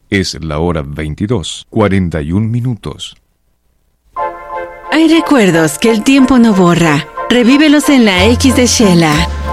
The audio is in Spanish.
Es la hora 22:41. Hay recuerdos que el tiempo no borra. Revívelos en la X de Shela.